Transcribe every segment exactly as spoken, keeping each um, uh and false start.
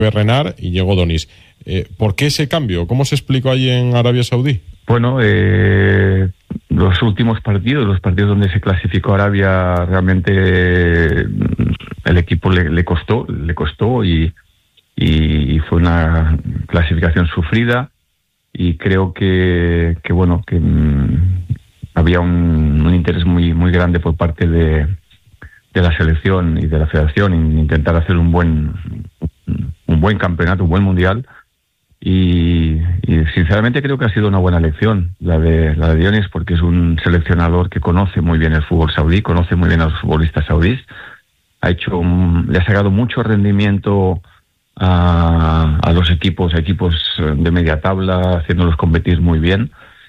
Renard y llegó Donis. Eh, ¿Por qué ese cambio? ¿Cómo se explicó allí en Arabia Saudí? Bueno, eh, los últimos partidos, los partidos donde se clasificó Arabia, realmente eh, el equipo le, le costó, le costó y, y fue una clasificación sufrida. Y creo que, que bueno, que mmm, había un, un interés muy, muy grande por parte de, de la selección y de la federación en intentar hacer un buen, un buen campeonato, un buen mundial. Y, y sinceramente creo que ha sido una buena elección la de la de Dionis, porque es un seleccionador que conoce muy bien el fútbol saudí, conoce muy bien a los futbolistas saudíes, ha hecho un, le ha sacado mucho rendimiento a, a los equipos, a equipos de media tabla, haciéndolos competir muy bien,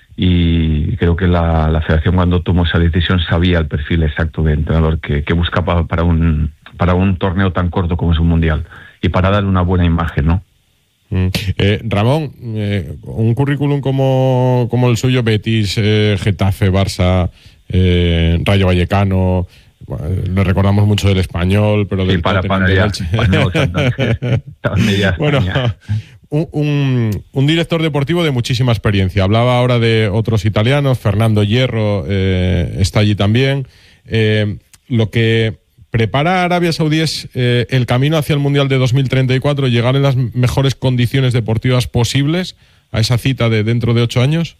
y creo que la, la federación, cuando tomó esa decisión, sabía el perfil exacto de entrenador que, que buscaba para un para un torneo tan corto como es un mundial y para darle una buena imagen, ¿no? Eh, Ramón, eh, un currículum como, como el suyo, Betis, eh, Getafe, Barça, eh, Rayo Vallecano, bueno, le recordamos mucho del Español, pero del sí, para, para ya, Español, bueno, un, un, un director deportivo de muchísima experiencia. Hablaba ahora de otros italianos, Fernando Hierro eh, está allí también. Eh, lo que prepara a Arabia Saudí es eh, el camino hacia el Mundial de dos mil treinta y cuatro, llegar en las mejores condiciones deportivas posibles a esa cita de dentro de ocho años.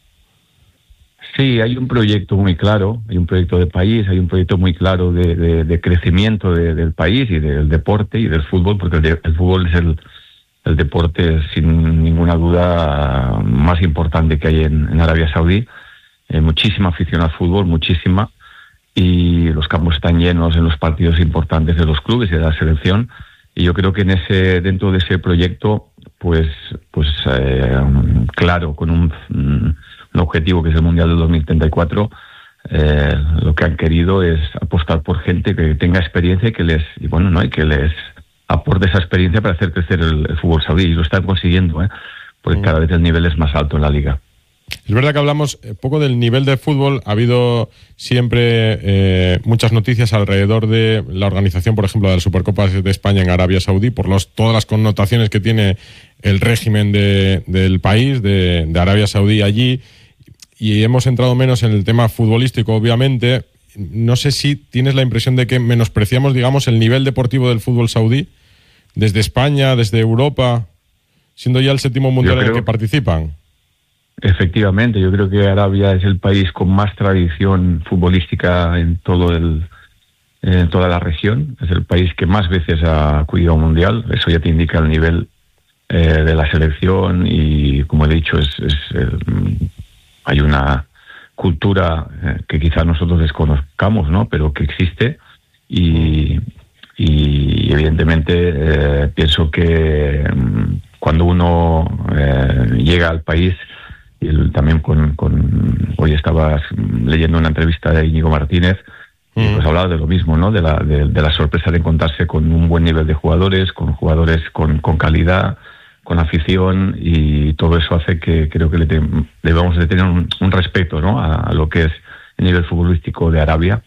Sí, hay un proyecto muy claro, hay un proyecto de país, hay un proyecto muy claro de, de, de crecimiento de, del país y del deporte y del fútbol, porque el, de, el fútbol es el, el deporte sin ninguna duda más importante que hay en, en Arabia Saudí. Hay muchísima afición al fútbol, muchísima. Y los campos están llenos en los partidos importantes de los clubes y de la selección, y yo creo que en ese dentro de ese proyecto pues pues eh, claro, con un, un objetivo que es el Mundial del dos mil treinta y cuatro, eh, lo que han querido es apostar por gente que tenga experiencia y que les y bueno no y que les aporte esa experiencia para hacer crecer el, el fútbol saudí, y lo están consiguiendo, ¿eh? Porque cada vez el nivel es más alto en la liga. Es verdad que hablamos poco del nivel de fútbol. Ha habido siempre eh, muchas noticias alrededor de la organización, por ejemplo, de la Supercopa de España en Arabia Saudí, por los, todas las connotaciones que tiene el régimen de, del país, de, de Arabia Saudí allí. Y hemos entrado menos en el tema futbolístico, obviamente. No sé si tienes la impresión de que menospreciamos, digamos, el nivel deportivo del fútbol saudí desde España, desde Europa, siendo ya el séptimo mundial en el que participan. Efectivamente, yo creo que Arabia es el país con más tradición futbolística en todo el en toda la región. Es el país que más veces ha acudido a un mundial. Eso ya te indica el nivel eh, de la selección, y como he dicho, es, es eh, hay una cultura eh, que quizás nosotros desconozcamos, ¿no? Pero que existe, y, y evidentemente eh, pienso que mm, cuando uno eh, llega al país, y el, también con, con hoy estaba leyendo una entrevista de Íñigo Martínez, y pues hablaba de lo mismo, ¿no? De la, de, de la sorpresa de encontrarse con un buen nivel de jugadores, con jugadores con, con calidad, con afición, y todo eso hace que creo que le te, debemos de tener un, un respeto, ¿no? A, a lo que es el nivel futbolístico de Arabia.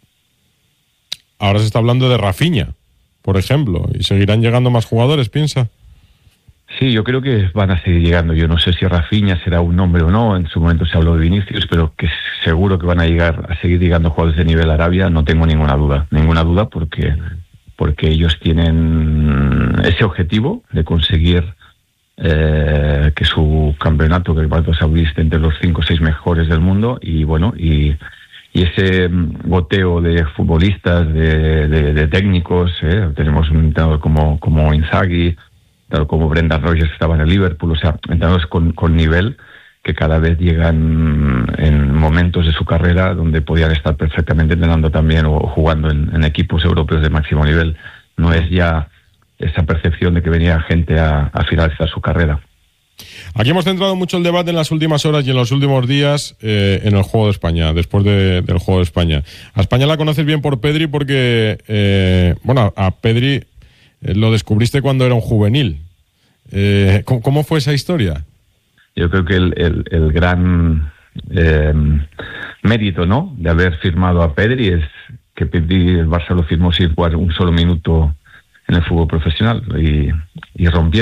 Ahora se está hablando de Rafinha, por ejemplo, y seguirán llegando más jugadores, piensa. Sí, yo creo que van a seguir llegando. Yo no sé si Rafinha será un nombre o no. En su momento se habló de Vinicius, pero que seguro que van a llegar a seguir llegando jugadores de nivel Arabia, no tengo ninguna duda. Ninguna duda porque, porque ellos tienen ese objetivo de conseguir eh, que su campeonato, que el Barça Saudí, esté entre los cinco o seis mejores del mundo, y bueno, y, y ese goteo de futbolistas, de, de, de técnicos, ¿eh? Tenemos un entrenador como, como Inzaghi, como Brendan Rodgers, que estaba en el Liverpool, o sea, entrenadores con, con nivel, que cada vez llegan en momentos de su carrera donde podían estar perfectamente entrenando también o jugando en, en equipos europeos de máximo nivel. No es ya esa percepción de que venía gente a, a finalizar su carrera. Aquí hemos centrado mucho el debate en las últimas horas y en los últimos días eh, en el Juego de España, después de, del Juego de España. A España la conoces bien por Pedri porque, eh, bueno, a Pedri eh, lo descubriste cuando era un juvenil. Eh, ¿cómo, ¿Cómo fue esa historia? Yo creo que el, el, el gran eh, mérito, ¿no?, de haber firmado a Pedri es que Pedri, el Barça lo firmó sin jugar un solo minuto en el fútbol profesional y, y rompieron